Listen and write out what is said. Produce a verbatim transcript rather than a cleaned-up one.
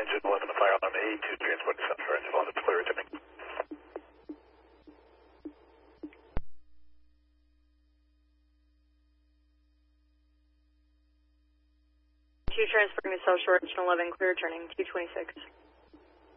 engine eleven to fire on A two transport to South Shore engine eleven, clear returning. two transporting to South Shore engine eleven, clear returning, two twenty-six.